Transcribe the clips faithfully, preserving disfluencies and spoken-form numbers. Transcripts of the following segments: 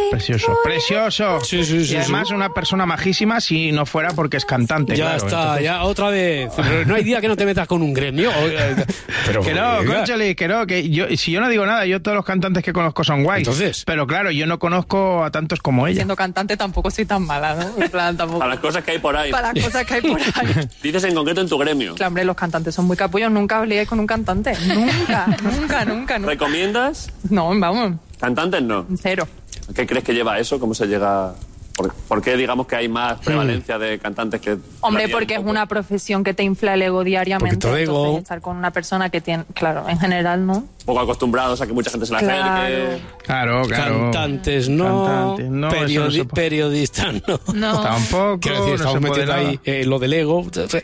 Precioso, precioso. Sí, sí, sí. Y además sí. una persona majísima si no fuera porque es cantante. Ya claro, está, entonces... ya otra vez. Pero no hay día que no te metas con un gremio. Pero, que no, Concholi, que no, que yo, si yo no digo nada, yo todos los cantantes que conozco son guays. Entonces. Pero claro, yo no conozco a tantos como ella. Siendo cantante tampoco soy tan mala, ¿no? En plan, tampoco. Para las cosas que hay por ahí. Para las cosas que hay por ahí. Dices en concreto en tu gremio. Claro, hombre, los cantantes son muy capullos, nunca os liéis con un cantante. Nunca, nunca, nunca, nunca. ¿Recomiendas? No, vamos. ¿Cantantes no? Cero. ¿Qué crees que lleva eso? ¿Cómo se llega...? ¿Por, ¿Por qué digamos que hay más prevalencia mm. de cantantes que...? Hombre, porque es una profesión que te infla el ego diariamente. Entonces, ego. Estar con una persona que tiene... Claro, en general, ¿no? Poco acostumbrados a que mucha gente se la claro. acerque. Claro, claro. Cantantes no, Cantantes, no periodi no periodistas no. No. Tampoco. Quiero decir, estamos no metiendo ahí eh, lo del ego.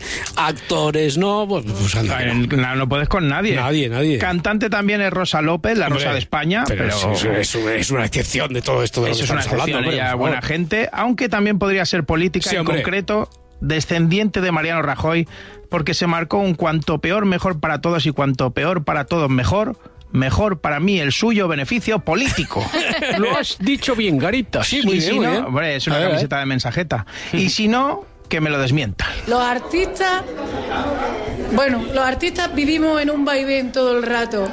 Actores no, pues, pues anda, no. No, no puedes con nadie. Nadie, nadie. Cantante también es Rosa López, la Hombre, Rosa de España. Pero, pero es, es, es una excepción de todo esto de lo que es una estamos excepción, hablando. Ella hombre, buena gente, aunque también podría ser política, sí, en hombre. concreto descendiente de Mariano Rajoy, porque se marcó un cuanto peor mejor para todos y cuanto peor para todos mejor. Mejor para mí el suyo beneficio político. Lo has dicho bien, Garita. Sí, muy y bien, si muy no, bien. hombre, es una A ver, camiseta de mensajeta. Y si no, que me lo desmienta. Los artistas, bueno, los artistas vivimos en un vaivén todo el rato.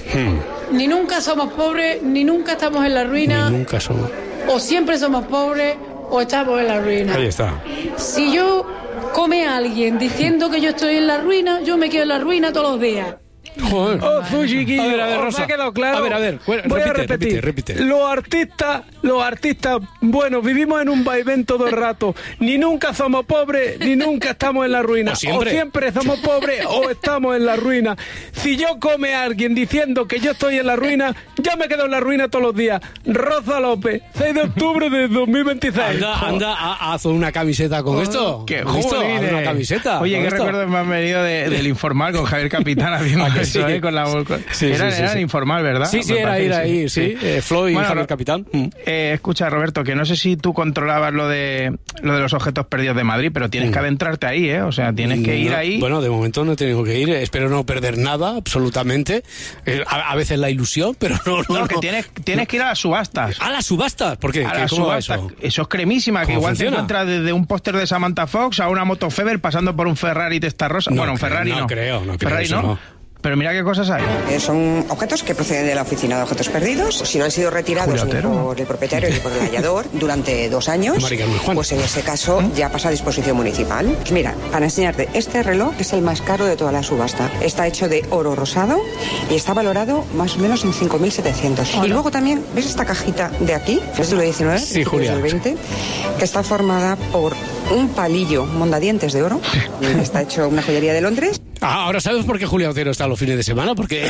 Hmm. Ni nunca somos pobres, ni nunca estamos en la ruina. Ni nunca somos. O siempre somos pobres, o estamos en la ruina. Ahí está. Si yo come a alguien diciendo que yo estoy en la ruina, yo me quedo en la ruina todos los días. Joder. Oh, Fujiquillo, A ver, a ver, os Rosa. ha quedado claro. A ver, a ver, cu- Voy repite, a repetir. repite, repite. Los artistas, los artistas, bueno, vivimos en un vaivén todo el rato. Ni nunca somos pobres, ni nunca estamos en la ruina. O siempre. O siempre somos pobres o estamos en la ruina. Si yo come a alguien diciendo que yo estoy en la ruina, yo me quedo en la ruina todos los días. Rosa López, seis de octubre de dos mil veintiséis. Anda, anda, a- haz una camiseta con esto. ¡Qué ¿Con esto? Haz jolines! una camiseta. Oye, con qué esto. recuerdos me han venido de, del Informal con Javier Capitán haciendo ¿A que eso, sí? ¿eh? Con la, con... Sí, Eran, sí, sí, eran sí. Informal, ¿verdad? Sí, sí, Me era parece ir que ahí, sí. Eh, Floyd y Bueno, Javier lo- Capitán. Mm. Eh, escucha, Roberto, que no sé si tú controlabas lo de lo de los objetos perdidos de Madrid, pero tienes Mm. que adentrarte ahí, ¿eh? O sea, tienes que ir No, ahí. Bueno, de momento no he tenido que ir. Espero no perder nada, absolutamente. Eh, A, a veces la ilusión, pero no, no. No, que no. tienes, tienes que ir a las subastas. A las subastas. ¿Por qué? A ¿Qué- las ¿Cómo va subastas. eso? Eso es cremísima, que ¿Cómo igual funciona? te encuentras desde un póster de Samantha Fox a una moto Feber pasando por un Ferrari Testarossa. No bueno, un creo, Ferrari no no. creo, no creo, Ferrari eso no. no. Pero mira qué cosas hay. Eh, son objetos que proceden de la Oficina de Objetos Perdidos. Si no han sido retirados Julio ni Otero. por el propietario ni por el hallador durante dos años, Mari Carmen Juan. pues en ese caso ya pasa a disposición municipal. Pues mira, para enseñarte, este reloj es el más caro de toda la subasta. Está hecho de oro rosado y está valorado más o menos en cinco mil setecientos. Y luego también, ¿ves esta cajita de aquí? Es del diecinueve, Sí, Julia. del veinte, que está formada por un palillo mondadientes de oro. Está hecho una joyería de Londres. Ah, ahora sabes por qué Julia Otero está los fines de semana, porque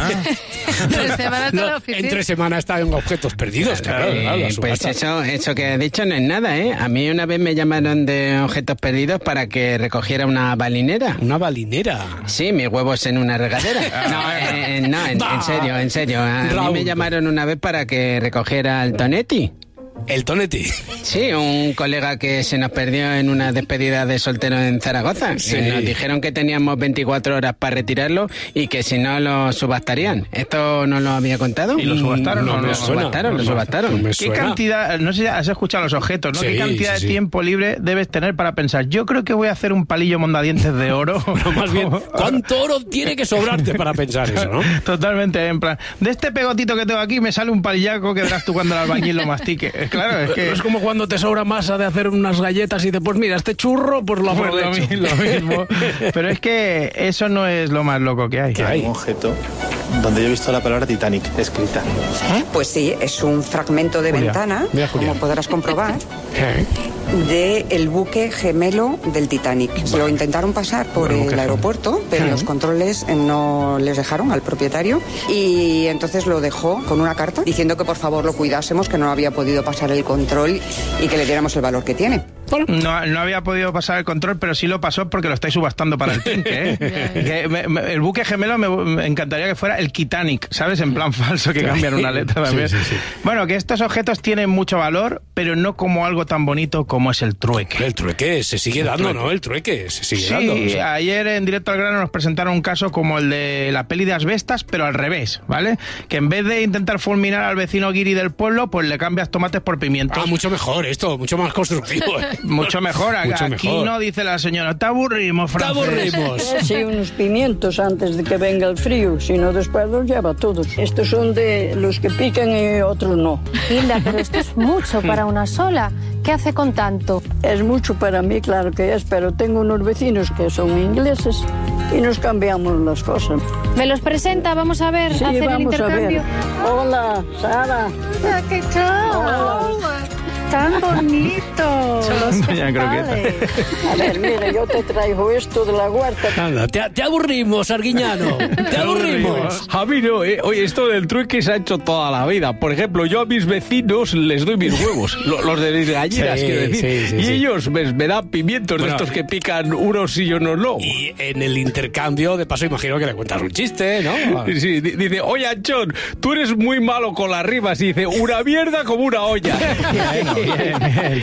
Entre semana está la oficina. entre semana está en objetos perdidos, claro, Eh, claro, la pues subasta. eso, eso que he dicho no es nada, ¿eh? A mí una vez me llamaron de objetos perdidos para que recogiera una balinera. Una balinera. Sí, mis huevos en una regadera. No, eh, eh, no, en, en serio, en serio. A mí Raúl. me llamaron una vez para que recogiera el Tonetti. El Tonetti. Sí, un colega que se nos perdió en una despedida de soltero en Zaragoza. Sí. Y nos dijeron que teníamos veinticuatro horas para retirarlo y que si no lo subastarían. ¿Esto no lo había contado? ¿Y lo subastaron No o no? me Lo suena. subastaron, lo No, subastaron. no me ¿Qué suena. cantidad, no sé si has escuchado los objetos, ¿no? Sí, ¿Qué cantidad sí, sí. de tiempo libre debes tener para pensar? Yo creo que voy a hacer un palillo mondadientes de oro. Pero más bien, ¿cuánto oro tiene que sobrarte para pensar eso, no? Totalmente, en plan, de este pegotito que tengo aquí me sale un palillaco que verás tú cuando el albañil lo mastique. Claro, es que... Es como cuando te sobra masa de hacer unas galletas y después, mira, este churro, pues lo Pues lo, aprovecho. mi- lo mismo. Pero es que eso no es lo más loco que hay. ¿Qué hay? Un objeto donde yo he visto la palabra Titanic escrita. Pues sí, es un fragmento de Julia. ventana, Mira, Julia. como podrás comprobar, ¿Eh? de el buque gemelo del Titanic. Lo intentaron pasar por El buque el aeropuerto, pero los controles no les dejaron al propietario y entonces lo dejó con una carta diciendo que por favor lo cuidásemos, que no había podido pasar el control y que le diéramos el valor que tiene. No, no había podido pasar el control, pero sí lo pasó porque lo estáis subastando para el tinque, ¿eh? Que me- me- el buque gemelo me, me encantaría que fuera el Titanic, ¿sabes? En plan falso, que cambian una letra también. Sí, sí, sí. Bueno, que estos objetos tienen mucho valor, pero no como algo tan bonito como como es el trueque. El trueque se sigue dando, ¿no? El trueque se sigue sí, dando. O sea. Ayer en Directo al Grano nos presentaron un caso como el de la peli de Asbestas, pero al revés, ¿vale? Que en vez de intentar fulminar al vecino guiri del pueblo, pues le cambias tomates por pimientos. Ah, mucho mejor esto, mucho más constructivo. ¿eh? Mucho mejor. Mucho Aquí mejor. no dice la señora, te aburrimos, francés. Te aburrimos. Sí, unos pimientos antes de que venga el frío, si no después los lleva todos. Estos son de los que pican y otros no. Hilda, pero esto es mucho para una sola. ¿Qué hace con tanto? Es mucho para mí, claro que es, pero tengo unos vecinos que son ingleses y nos cambiamos las cosas. ¿Me los presenta? Vamos a ver, Sí, hacer vamos el intercambio. a ver. Hola, Sara. ¡Qué chulo! ¡Tan bonito! Los Doña Croqueta. A ver, mira, yo te traigo esto de la huerta. Anda, te, te aburrimos, Arguiñano. Te aburrimos. A mí no, eh. Oye, esto del trueque se ha hecho toda la vida. Por ejemplo, yo a mis vecinos les doy mis huevos, lo- los de mis gallinas, Sí, quiero decir. sí, sí, y sí. ellos me, me dan pimientos Bueno, de estos que pican unos y unos no. Y en el intercambio, de paso, imagino que le cuentas un chiste, ¿no? Sí, di- dice, oye, Anchón, tú eres muy malo con las rimas. Y dice, una mierda como una olla. Bueno, bien, bien.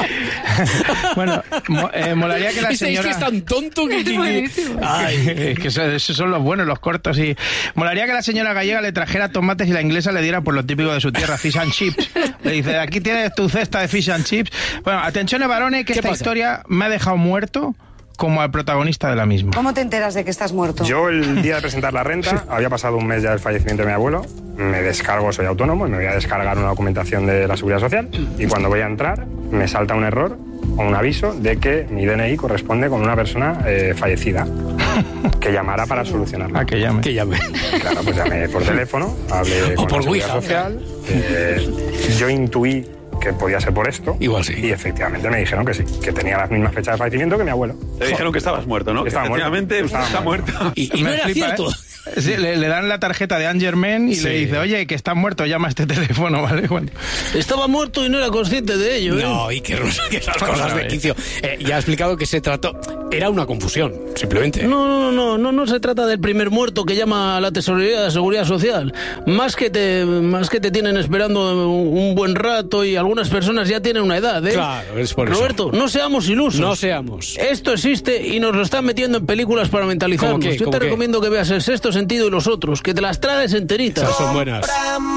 Bueno, mo- eh, molaría que la Ese señora... que es tan tonto que... que- que- Ay. Es que eso- esos son los buenos, los cortos. Y molaría que la señora gallega le trajera tomates y la inglesa le diera por lo típico de su tierra, fish and chips. Le dice, aquí tienes tu cesta de fish and chips. Bueno, atención, varones, que ¿Qué esta pasa? historia me ha dejado muerto como al protagonista de la misma. ¿Cómo te enteras de que estás muerto? Yo el día de presentar la renta, había pasado un mes ya del fallecimiento de mi abuelo, me descargo, soy autónomo, y me voy a descargar una documentación de la Seguridad Social y cuando voy a entrar me salta un error o un aviso de que mi D N I corresponde con una persona eh, fallecida, que llamara para solucionarlo. Ah, que llame. Que llame. Claro, pues llamé por teléfono, hablé O con por la Seguridad Ouija. Social, eh, yo intuí que podía ser por esto. Igual sí. Y efectivamente me dijeron que sí, que tenía las mismas fechas de fallecimiento que mi abuelo. Te dijeron que estabas muerto, ¿no? Que estaba muerto. Efectivamente, usted Estaba está muerto. Y, y no Me era flipa, cierto. ¿eh? Sí, le, le dan la tarjeta de Angerman y Sí. le dice, oye, que estás muerto, llama a este teléfono, ¿vale? Bueno, Estaba muerto y no era consciente de ello, ¿eh? No, y que, que esas Vamos cosas a de ver. quicio. Eh, ya ha explicado que se trató... Era una confusión, simplemente. No, no, no, no, no se trata del primer muerto que llama a la Tesorería de Seguridad Social. Más que te, más que te tienen esperando un buen rato y algunas personas ya tienen una edad, ¿eh? Claro, es por eso. Roberto, no seamos ilusos. No seamos. Esto existe y nos lo están metiendo en películas para mentalizarnos. ¿Cómo qué? Yo ¿Cómo te qué? recomiendo que veas El Sexto Sentido y los otros, que te las traes enteritas. Esas son buenas.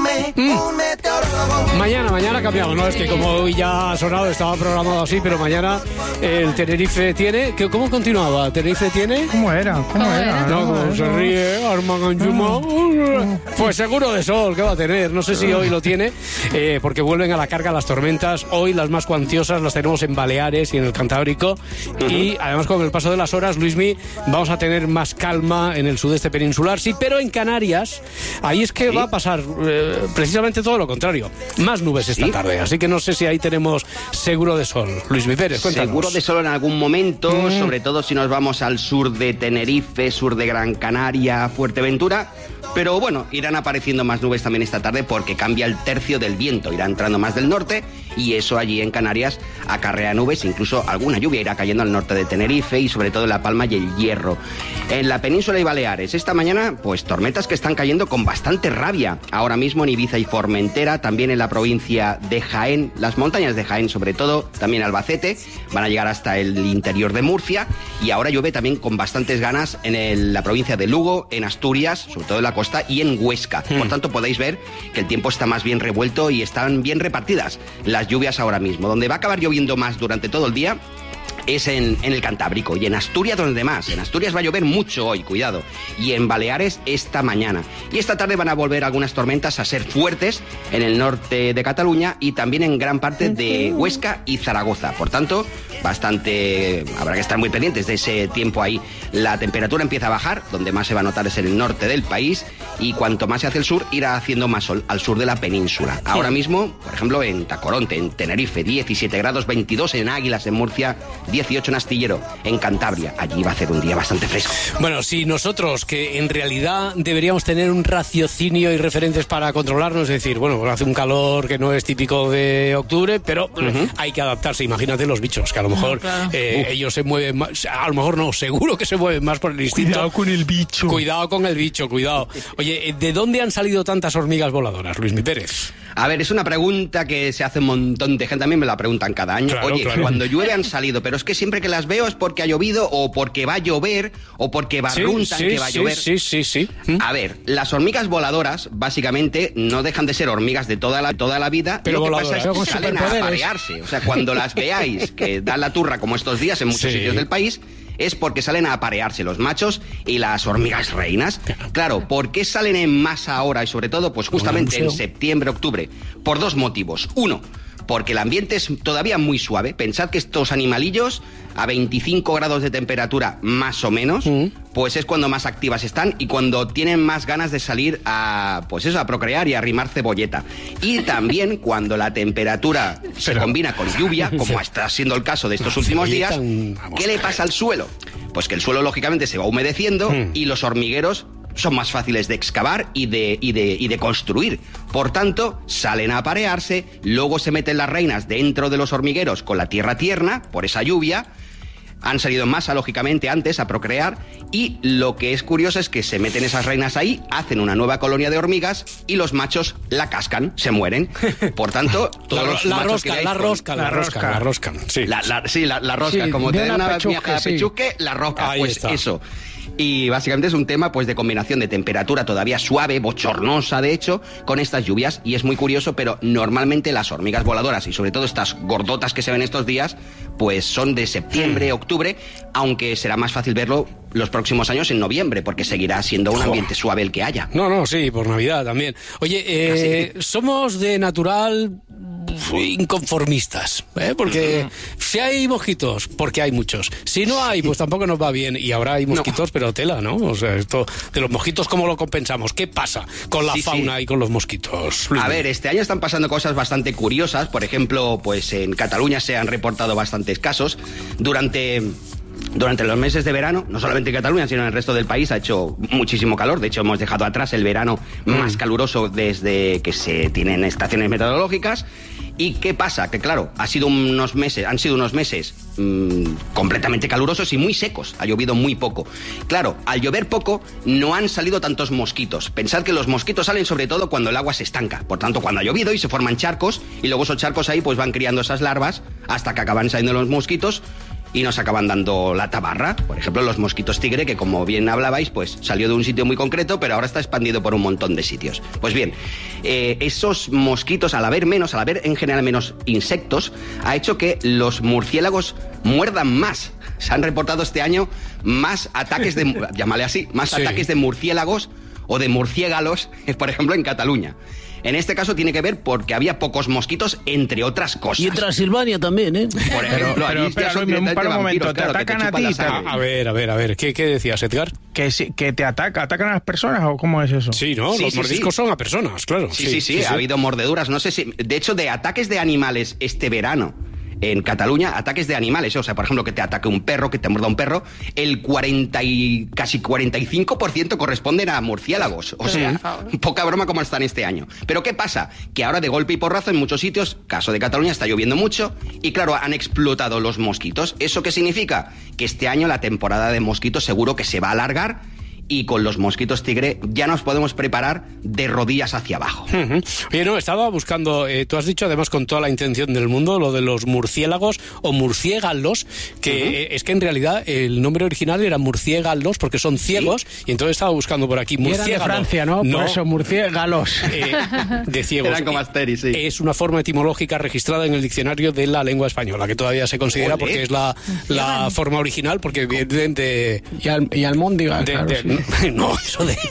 Mm. Mañana, mañana cambiamos, ¿no? Es que como hoy ya ha sonado, estaba programado así, pero mañana el Tenerife tiene... ¿qué- ¿Cómo continuaba? ¿Tenerife tiene? ¿cómo era? ¿Cómo era? No, como se ríe, Armand Anjuma. Pues seguro de sol, ¿qué va a tener? No sé si hoy lo tiene, eh, porque vuelven a la carga las tormentas. Hoy las más cuantiosas las tenemos en Baleares y en el Cantábrico. Y además con el paso de las horas, Luismi, vamos a tener más calma en el sudeste peninsular. Sí, pero en Canarias, ahí es que va a pasar eh, precisamente todo lo contrario. Más nubes esta ¿Sí? tarde, así que no sé si ahí tenemos seguro de sol. Luismi Pérez, cuéntanos. Seguro de sol en algún momento, Mm. sobre todo si nos vamos al sur de Tenerife, sur de Gran Canaria, Fuerteventura. Pero bueno, irán apareciendo más nubes también esta tarde porque cambia el tercio del viento, irá entrando más del norte y eso allí en Canarias acarrea nubes, incluso alguna lluvia irá cayendo al norte de Tenerife y sobre todo en La Palma y el Hierro. En la península y Baleares, esta mañana, pues tormentas que están cayendo con bastante rabia. Ahora mismo en Ibiza y Formentera, también en la provincia de Jaén, las montañas de Jaén sobre todo, también Albacete, van a llegar hasta el interior de Murcia y ahora llueve también con bastantes ganas en el- la provincia de Lugo, en Asturias, sobre todo en la costa y en Huesca. Por tanto, podéis ver que el tiempo está más bien revuelto y están bien repartidas las lluvias ahora mismo. Donde va a acabar lloviendo más durante todo el día es en, en el Cantábrico y en Asturias donde más. En Asturias va a llover mucho hoy, cuidado. Y en Baleares esta mañana. Y esta tarde van a volver algunas tormentas a ser fuertes en el norte de Cataluña y también en gran parte de Huesca y Zaragoza. Por tanto, bastante... habrá que estar muy pendientes de ese tiempo ahí. La temperatura empieza a bajar, donde más se va a notar es en el norte del país y cuanto más se hace el sur, irá haciendo más sol al sur de la península. Ahora mismo, por ejemplo, en Tacoronte, en Tenerife, diecisiete grados, veintidós en Águilas, en Murcia, dieciocho en Astillero, en Cantabria. Allí va a hacer un día bastante fresco. Bueno, si nosotros, que en realidad deberíamos tener un raciocinio y referentes para controlarnos, es decir, bueno, pues hace un calor que no es típico de octubre, pero uh-huh. hay que adaptarse. Imagínate los bichos, que a lo mejor claro. eh, ellos se mueven más, a lo mejor no, seguro que se mueven más por el instinto. Cuidado con el bicho. Cuidado con el bicho, cuidado. Oye, ¿de dónde han salido tantas hormigas voladoras, Luismi Pérez? A ver, es una pregunta que se hace un montón de gente, también me la preguntan cada año. Claro, Oye, claro. cuando llueve han salido, pero es que siempre que las veo es porque ha llovido o porque va a llover o porque barruntan sí, que va a sí, llover. Sí, sí, sí. A ver, las hormigas voladoras básicamente no dejan de ser hormigas de toda la, toda la vida. Pero lo que voladoras. pasa es Con que salen a superpoderes. aparearse. O sea, cuando las veáis que dan la turra como estos días en muchos Sí. sitios del país, es porque salen a aparearse los machos y las hormigas reinas. Claro, ¿por qué salen en masa ahora y sobre todo pues justamente en septiembre, octubre? Por dos motivos. Uno, porque el ambiente es todavía muy suave. Pensad que estos animalillos a veinticinco grados de temperatura más o menos, mm. pues es cuando más activas están y cuando tienen más ganas de salir a, pues eso, a procrear y a arrimar cebolleta. Y también cuando la temperatura Pero, se combina con lluvia, como está siendo el caso de estos últimos días, ¿qué le pasa al suelo? Pues que el suelo lógicamente se va humedeciendo mm. y los hormigueros son más fáciles de excavar y de, y, de, y de construir. Por tanto, salen a aparearse, luego se meten las reinas dentro de los hormigueros con la tierra tierna, por esa lluvia. Han salido en masa, lógicamente, antes a procrear. Y lo que es curioso es que se meten esas reinas ahí, hacen una nueva colonia de hormigas y los machos la cascan, se mueren. Por tanto, todos la, los la machos rosca, que la rosca, la rosca, la rosca, sí. La, la, sí, la, la rosca, sí, como de te den una una pechusque, vieja sí. pechusque, la rosca, Ahí pues está. eso. Y básicamente es un tema pues de combinación de temperatura todavía suave, bochornosa de hecho, con estas lluvias, y es muy curioso, pero normalmente las hormigas voladoras y sobre todo estas gordotas que se ven estos días, pues son de septiembre, octubre, aunque será más fácil verlo los próximos años en noviembre, porque seguirá siendo un ambiente suave el que haya. No, no, sí, por Navidad también. Oye, eh, somos de natural inconformistas, ¿eh? Porque si hay mosquitos, porque hay muchos. Si no hay, pues tampoco nos va bien. Y ahora hay mosquitos, no. pero tela, ¿no? O sea, esto de los mosquitos, ¿cómo lo compensamos? ¿Qué pasa con la sí, fauna sí. y con los mosquitos? A ver, este año están pasando cosas bastante curiosas. Por ejemplo, pues en Cataluña se han reportado bastantes casos. Durante... Durante los meses de verano, no solamente en Cataluña, sino en el resto del país, ha hecho muchísimo calor. De hecho, hemos dejado atrás el verano mm. más caluroso desde que se tienen estaciones meteorológicas. ¿Y qué pasa? Que claro, ha sido unos meses, han sido unos meses mmm, completamente calurosos y muy secos. Ha llovido muy poco. Claro, al llover poco no han salido tantos mosquitos. Pensad que los mosquitos salen sobre todo cuando el agua se estanca. Por tanto, cuando ha llovido y se forman charcos, y luego esos charcos ahí pues van criando esas larvas hasta que acaban saliendo los mosquitos y nos acaban dando la tabarra. Por ejemplo, los mosquitos tigre, que como bien hablabais, pues salió de un sitio muy concreto, pero ahora está expandido por un montón de sitios. Pues bien, eh, esos mosquitos, al haber menos, al haber en general menos insectos, ha hecho que los murciélagos muerdan más. Se han reportado este año más ataques de, llámale así, más sí. ataques de murciélagos o de murciélagos, por ejemplo, en Cataluña. En este caso tiene que ver porque había pocos mosquitos, entre otras cosas. Y en Transilvania también, ¿eh? Por ejemplo, pero, pero, pero Luis, un, para un momento, ¿te claro, atacan te a ti? A, a ver, a ver, a ver, ¿qué, qué decías, Edgar? ¿Que, que te ataca, atacan a las personas o cómo es eso? Sí, ¿no? Sí, Los sí, mordiscos sí. son a personas, claro. Sí, sí, sí, sí, sí, ha sí. habido mordeduras, no sé si... De hecho, de ataques de animales este verano en Cataluña, ataques de animales, o sea, por ejemplo, que te ataque un perro, que te muerda un perro, el cuarenta y casi cuarenta y cinco por ciento corresponden a murciélagos. O sea, poca broma como están este año. Pero ¿qué pasa? Que ahora de golpe y porrazo en muchos sitios, caso de Cataluña, está lloviendo mucho y claro, han explotado los mosquitos. ¿Eso qué significa? Que este año la temporada de mosquitos seguro que se va a alargar. Y con los mosquitos tigre ya nos podemos preparar de rodillas hacia abajo. Uh-huh. Oye, no, estaba buscando, eh, tú has dicho además con toda la intención del mundo, lo de los murciélagos o murciélagos, que uh-huh. eh, es que en realidad el nombre original era murciélagos porque son ciegos, ¿sí? Y entonces estaba buscando por aquí murciélagos. Y era de Francia, ¿no? no Por eso, murciélagos. Eh, de ciegos. Eran como Asterix, sí. Es una forma etimológica registrada en el diccionario de la lengua española, que todavía se considera Olé. porque es la, la forma original, porque viene de... Y, al, y almóndiga, de, claro, de, sí. No, eso de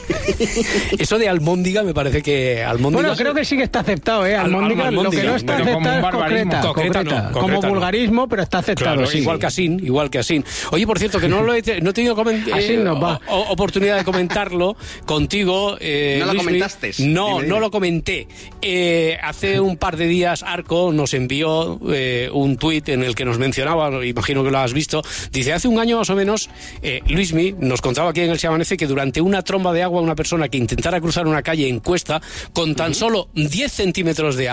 eso de almóndiga me parece que almóndiga. Bueno, creo que sí que está aceptado, ¿eh? Almóndiga, al, al, lo que no está aceptado es concreta, concreta, concreta, no, concreta como vulgarismo, no. pero está aceptado, claro, sí. Igual que asín, igual que asín. Oye, por cierto, que no lo he, no he tenido coment- así eh, nos va. o, oportunidad de comentarlo contigo. Eh, ¿No lo Luismi. comentaste? No, dime, dime. no lo comenté. Eh, hace un par de días Arco nos envió eh, un tuit en el que nos mencionaba, imagino que lo has visto, dice, hace un año más o menos, eh, Luismi nos contaba aquí en el Se Amanece que durante una tromba de agua una persona que intentara cruzar una calle en Cuesta con tan uh-huh. solo diez centímetros de agua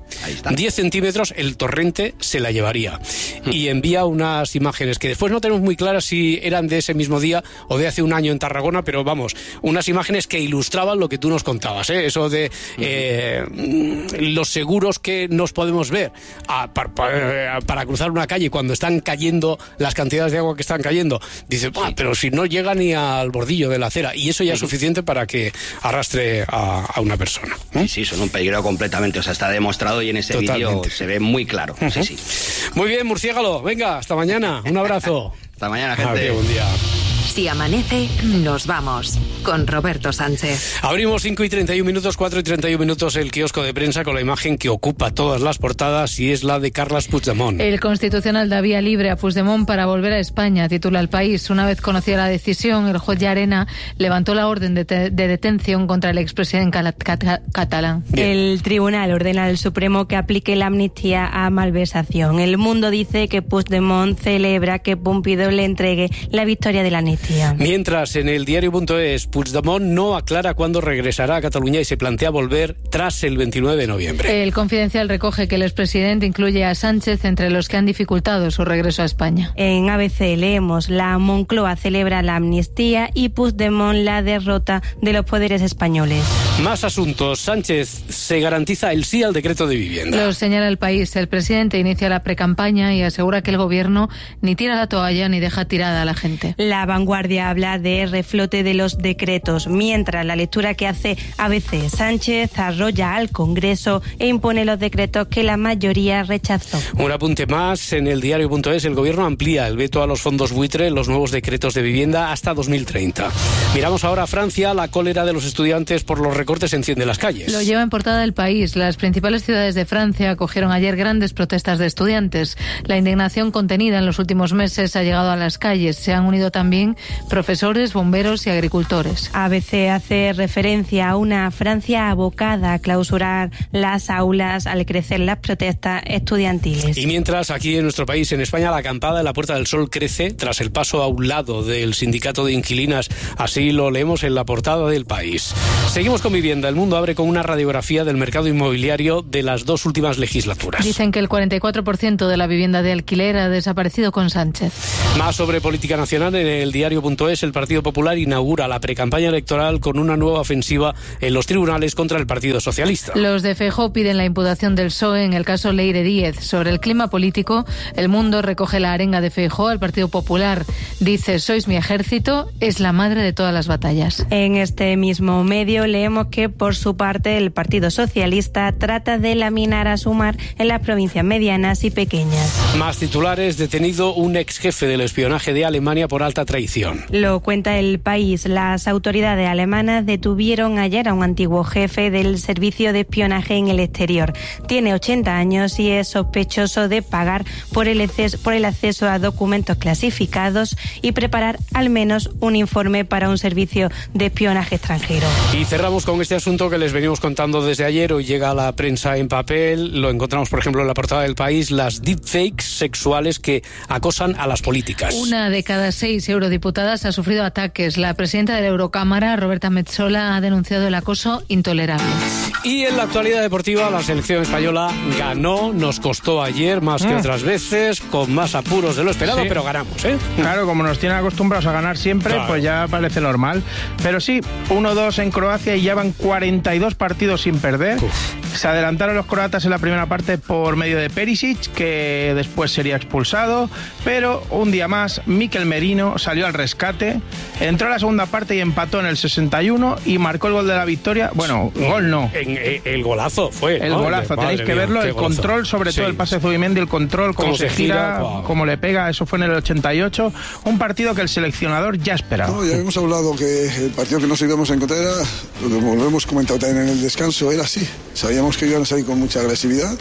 diez centímetros, el torrente se la llevaría. Y envía unas imágenes que después no tenemos muy claras si eran de ese mismo día o de hace un año en Tarragona, pero vamos, unas imágenes que ilustraban lo que tú nos contabas, ¿eh? Eso de eh, los seguros que nos podemos ver a, para, para, para cruzar una calle cuando están cayendo las cantidades de agua que están cayendo. Dice, pero si no llega ni al bordillo de la acera, y eso ya es suficiente para que arrastre a, a una persona. ¿eh? Sí, sí, son un peligro completamente, o sea, está demostrado y en ese vídeo se ve muy claro. Uh-huh. Sí, sí. Muy bien, murciélago, venga, hasta mañana, un abrazo. Hasta mañana, gente. Adiós, buen día. Si amanece, nos vamos. Con Roberto Sánchez. Abrimos cinco y treinta y un minutos, cuatro y treinta y un minutos el kiosco de prensa con la imagen que ocupa todas las portadas y es la de Carles Puigdemont. El Constitucional da vía libre a Puigdemont para volver a España, titula El País. Una vez conocida la decisión, el juez Llarena levantó la orden de, te- de detención contra el expresidente cat- cat- catalán. Bien. El tribunal ordena al Supremo que aplique la amnistía a malversación. El Mundo dice que Puigdemont celebra que Pompidou le entregue la victoria de la amnistía. Mientras, en el diario.es, Puigdemont no aclara cuándo regresará a Cataluña y se plantea volver tras el veintinueve de noviembre. El Confidencial recoge que el expresidente incluye a Sánchez entre los que han dificultado su regreso a España. En A B C leemos: la Moncloa celebra la amnistía y Puigdemont la derrota de los poderes españoles. Más asuntos. Sánchez se garantiza el sí al decreto de vivienda. Lo señala El País. El presidente inicia la precampaña y asegura que el gobierno ni tira la toalla ni deja tirada a la gente. La Vanguardia habla de reflote de los decretos, mientras la lectura que hace A B C: Sánchez arrolla al Congreso e impone los decretos que la mayoría rechazó. Un apunte más, en el diario.es, el gobierno amplía el veto a los fondos buitre en los nuevos decretos de vivienda hasta dos mil treinta. Miramos ahora a Francia. La cólera de los estudiantes por los recortes enciende las calles. Lo lleva en portada El País. Las principales ciudades de Francia acogieron ayer grandes protestas de estudiantes. La indignación contenida en los últimos meses ha llegado a las calles. Se han unido también profesores, bomberos y agricultores. A B C hace referencia a una Francia abocada a clausurar las aulas al crecer las protestas estudiantiles. Y mientras, aquí en nuestro país, en España, la acampada en la Puerta del Sol crece tras el paso a un lado del sindicato de inquilinas. Así lo leemos en la portada del País. Seguimos con vivienda. El Mundo abre con una radiografía del mercado inmobiliario de las dos últimas legislaturas. Dicen que el cuarenta y cuatro por ciento de la vivienda de alquiler ha desaparecido con Sánchez. Más sobre política nacional en el diario.es. El Partido Popular inaugura la precampaña electoral con una nueva ofensiva en los tribunales contra el Partido Socialista. Los de Feijóo piden la imputación del P S O E en el caso Leire Díez. Sobre el clima político, El Mundo recoge la arenga de Feijóo al Partido Popular. Dice: sois mi ejército, es la madre de todas las batallas. En este mismo medio leemos que, por su parte, el Partido Socialista trata de laminar a Sumar en las provincias medianas y pequeñas. Más titulares. Detenido un ex jefe del espionaje de Alemania por alta traición. Lo cuenta El País. Las autoridades alemanas detuvieron ayer a un antiguo jefe del servicio de espionaje en el exterior. Tiene ochenta años y es sospechoso de pagar por el acceso, por el acceso a documentos clasificados y preparar al menos un informe para un servicio de espionaje extranjero. Y cerramos con este asunto que les venimos contando desde ayer. Hoy llega a la prensa en papel. Lo encontramos, por ejemplo, en la portada del País. Las deepfakes sexuales que acosan a las políticas. Una de cada seis eurodiputadas ha sufrido ataques. La presidenta de la Eurocámara, Roberta Metsola, ha denunciado el acoso intolerable. Y en la actualidad deportiva, la selección española ganó, nos costó ayer más que Mm. otras veces, con más apuros de lo esperado, Sí. pero ganamos, ¿eh? Claro, como nos tienen acostumbrados a ganar siempre, Claro. pues ya parece normal. Pero sí, uno dos en Croacia y ya van cuarenta y dos partidos sin perder. Uf. Se adelantaron los croatas en la primera parte por medio de Perisic, que después sería expulsado, pero un día más Mikel Merino salió al rescate, entró a la segunda parte y empató en el sesenta y uno y marcó el gol de la victoria. Bueno, gol no. En, en, el golazo fue. El ¿no? golazo, Madre tenéis que mía, verlo, qué el golazo. control, sobre Sí. todo el pase de Zubimendi, el control, cómo, Cómo se, se gira, gira, wow. cómo le pega, eso fue en el ochenta y ocho, un partido que el seleccionador ya esperaba. No, ya hemos hablado que el partido que nos íbamos a encontrar era, lo hemos comentado también en el descanso, era así. Sabíamos que iban a salir con mucha agresividad,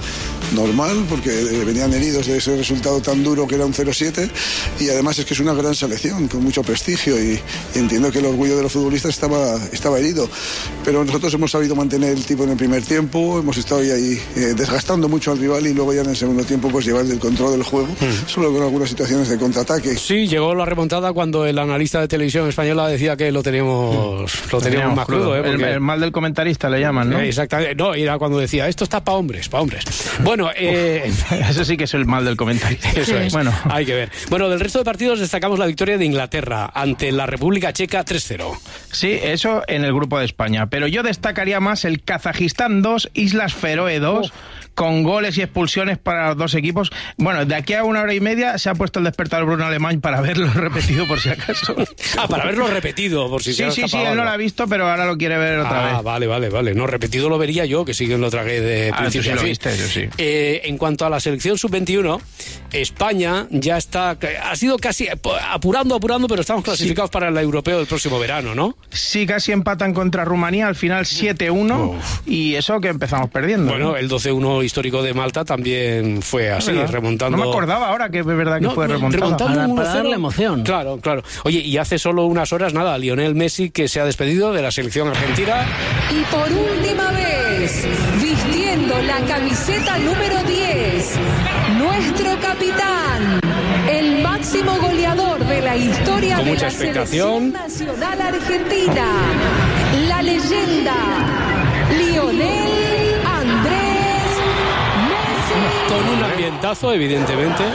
normal, porque venían heridos de ese resultado tan duro que era un cero siete, y además es que es una gran selección, con mucho prestigio, y, y entiendo que el orgullo de los futbolistas estaba, estaba herido. Pero nosotros hemos sabido mantener el tipo en el primer tiempo, hemos estado ahí, ahí eh, desgastando mucho al rival, y luego ya en el segundo tiempo pues llevar el control del juego, mm. solo con algunas situaciones de contraataque. Sí, llegó la remontada cuando el analista de televisión española decía que lo teníamos, mm. lo teníamos más crudo. ¿eh? Porque... el, el mal del comentarista le llaman, ¿no? Eh, exactamente, no, era cuando decía, esto está para hombres, para hombres. Bueno, eh... eso sí que es el mal del comentarista. Eso es, bueno. Hay que ver. Bueno, del resto de partidos destacamos la victoria de Inglaterra ante la República Checa tres cero. Sí, eso en el grupo de España, pero yo destacaría más el Kazajistán dos, Islas Feroe dos, oh. con goles y expulsiones para los dos equipos. Bueno, de aquí a una hora y media se ha puesto el despertador Bruno Alemán para verlo repetido por si acaso. Ah, para verlo repetido por si sí, se ha Sí, sí, sí, algo. él no lo ha visto, pero ahora lo quiere ver otra ah, vez. Ah, vale, vale, vale. No, repetido lo vería yo, que sí que lo tragué de ah, principio sí a lo fin. viste, yo sí. Eh, en cuanto a la selección sub veintiuno, España ya está, ha sido casi apurando, apurando, pero estamos clasificados sí. para el europeo del próximo verano, ¿no? Sí, casi empatan contra Rumanía, al final siete uno, Uf. y eso que empezamos perdiendo. Bueno, ¿no? el doce uno histórico de Malta también fue así, ¿verdad? remontando... No me acordaba ahora que es verdad que no, fue remontado. remontando para, para uno cero. darle emoción. Claro, claro. Oye, y hace solo unas horas, nada, Lionel Messi, que se ha despedido de la selección argentina. Y por última vez, vistiendo la camiseta número diez, nuestro capitán, el máximo goleador de la historia Con de mucha la expectación. Selección Nacional Argentina, la leyenda Lionel Andrés Messi. Con un ambientazo, evidentemente.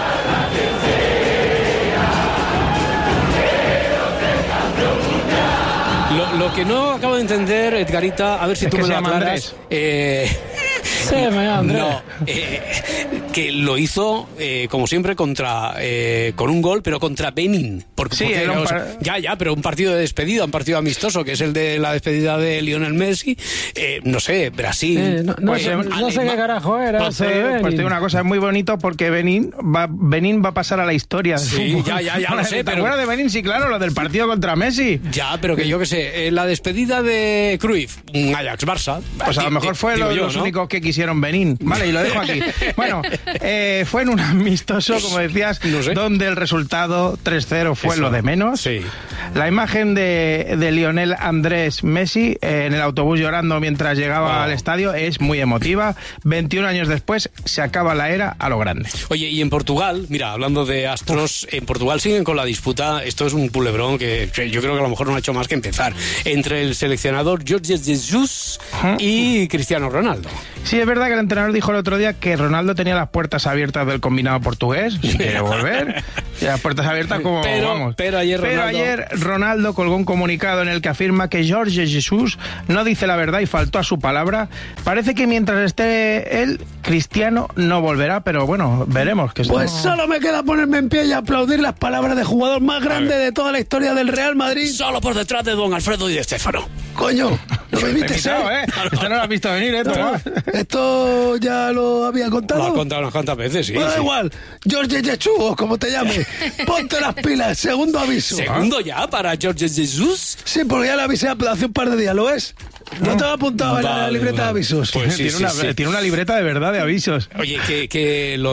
Lo, lo que no acabo de entender, Edgarita, a ver si es tú que me se lo llama aclaras. Eh... Sí, me llama Andrés. No, eh, que lo hizo, eh, como siempre, contra eh, con un gol, pero contra Benin. Porque, sí, porque, un o sea, ya, ya, pero un partido de despedida, un partido amistoso, que es el de la despedida de Lionel Messi. Eh, no sé, Brasil. Sí, no, no, pues, sé, no sé qué carajo era. Pues, eh, pues te digo una cosa, es muy bonito porque Benin va, Benin va a pasar a la historia. Sí, ya, ya, ya lo sé, ¿Te pero... acuerdas de Benin? Sí, claro, lo del partido contra Messi. Ya, pero que yo qué sé, eh, la despedida de Cruyff, un Ajax-Barça. Pues a lo mejor fue lo, yo, los ¿no? únicos que quisieron Benin. Vale, y lo dejo aquí. Bueno, eh, fue en un amistoso, como decías, no sé. donde el resultado tres cero fue Eso. lo de menos. Sí. La imagen de, de Lionel Andrés Messi eh, en el autobús llorando mientras llegaba oh. al estadio es muy emotiva. veintiún años después se acaba la era a lo grande. Oye, y en Portugal, mira, hablando de astros, Uf. en Portugal siguen con la disputa, esto es un culebrón que, que yo creo que a lo mejor no ha hecho más que empezar, entre el seleccionador Jorge Jesus uh-huh. y Cristiano Ronaldo. Sí, es verdad que el entrenador dijo el otro día que Ronaldo tenía las puertas abiertas del combinado portugués, si quiere volver. Y las puertas abiertas como pero, vamos. Pero ayer pero Ronaldo... ayer Ronaldo colgó un comunicado en el que afirma que Jorge Jesus no dice la verdad y faltó a su palabra. Parece que mientras esté él, Cristiano no volverá, pero bueno, veremos. Que pues no... solo me queda ponerme en pie y aplaudir las palabras del jugador más grande de toda la historia del Real Madrid. Solo por detrás de don Alfredo Di Stéfano. Coño, no me viste, ¿eh? Esto no lo has visto venir, ¿eh? No, esto ya lo había contado. Lo ha contado unas cuantas veces, sí. Bueno, da sí. igual. George Jesús, como te llames. Ponte las pilas. Segundo aviso. ¿Segundo ya para George Jesús? Sí, porque ya le avisé hace un par de días, ¿lo ves? No te va apuntado vale, en la libreta vale. de avisos. Pues sí, tiene, sí, una, sí. tiene una libreta de verdad de avisos. Oye, que, que lo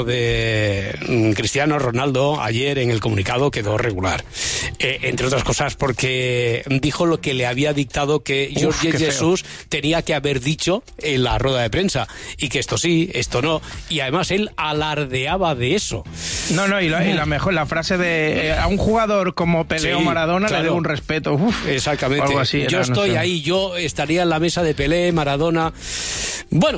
de Cristiano Ronaldo ayer en el comunicado quedó regular. Eh, entre otras cosas porque dijo lo que le había dictado que Jorge Uf, Jesús feo. tenía que haber dicho en la rueda de prensa. Y que esto sí, esto no. Y además él alardeaba de eso. No, no, y la, y la mejor, la frase de eh, a un jugador como Pelé o sí, Maradona claro. le debo un respeto. Uf, Exactamente. Algo así, yo era, estoy no sé. ahí, yo estaría en la mesa de Pelé, Maradona. Bueno,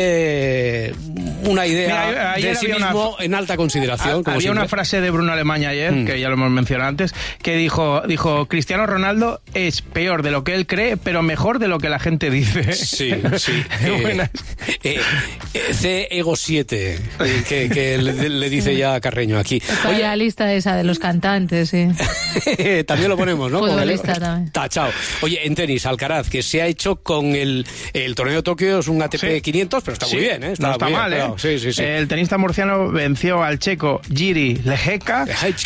tiene una idea Mira, de sí mismo una, en alta consideración. A, como había siempre. una frase de Bruno Alemán ayer, mm. que ya lo hemos mencionado antes, que dijo, dijo, Cristiano Ronaldo es peor de lo que él cree, pero mejor de lo que la gente dice. Sí, sí. eh, eh, C Ego siete, que, que le, le dice ya Carreño aquí. Oye, la lista esa de los cantantes, sí. También lo ponemos, ¿no? Futbolista también. Tachao. Oye, en tenis, Alcaraz, que se ha hecho con el, el torneo de Tokio, es un A T P sí. quinientos, pero está sí. muy bien, ¿eh? Está no está bien, mal, ¿eh? Sí, sí, sí. El tenista murciano venció al checo Jiri Lecheka,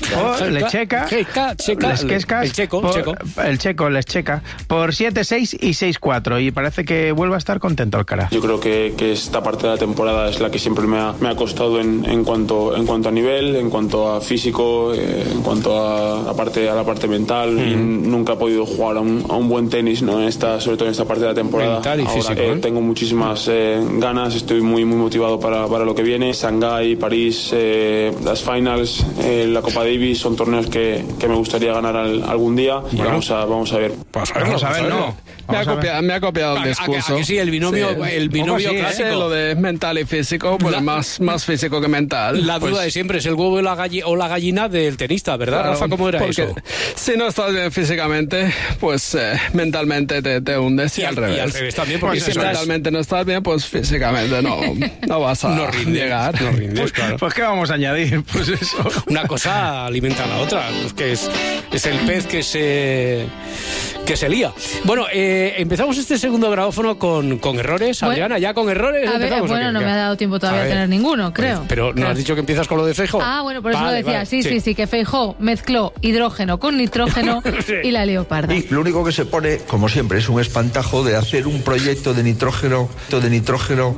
o Lecheka, Lecheka, el checo, por, checo. el checo, Lecheka, por siete seis y seis cuatro, y parece que vuelve a estar contento Alcaraz. Yo creo que, que esta parte de la temporada es la que siempre me ha, me ha costado en, en, cuanto, en cuanto a nivel, en cuanto a físico, eh, en cuanto a, a, parte, a la parte mental. Mm. Y nunca he podido jugar a un, a un buen tenis, ¿no? En esta, sobre todo en esta parte de la temporada. Mental y Ahora, físico, eh, ¿eh? Tengo muchísimas eh, ganas, estoy muy, muy motivado para, para lo que viene. Shanghái, París, eh, las finals, eh, la Copa Davis son torneos que, que me gustaría ganar al, algún día. Bueno. Y vamos a, vamos a ver. Vamos a ver, vamos a ver, no. Me ha, copiado, me ha copiado el discurso. ¿A que sí? El binomio, sí. el binomio sí, clásico. ¿eh? Lo de mental y físico, pues la, más, más físico que mental. La duda pues, de siempre es el huevo y la galli, o la gallina del tenista, ¿verdad, claro, Rafa? ¿Cómo era eso? Si no estás bien físicamente, pues eh, mentalmente te, te hundes y, y al revés. Y al revés también, porque pues si estás... mentalmente no estás bien, pues físicamente no, no vas a no rindes, llegar. No rindes, pues, claro. Pues ¿qué vamos a añadir? Pues eso. Una cosa alimenta a la otra, es que es, es el pez que se que se lía. Bueno, eh, empezamos este segundo grabófono con, con errores. Bueno, Adriana, ¿ya con errores? A ver, bueno, no me ha dado tiempo todavía a, a tener ninguno, creo. Pues, pero ¿no claro. has dicho que empiezas con lo de Feijóo? Ah, bueno, por eso vale, lo decía. Vale, sí, sí, sí, sí, que Feijóo mezcló hidrógeno con nitrógeno sí. y la leoparda. Y lo único que se pone, como siempre, es un espantajo de hacer un proyecto de nitrógeno, de nitrógeno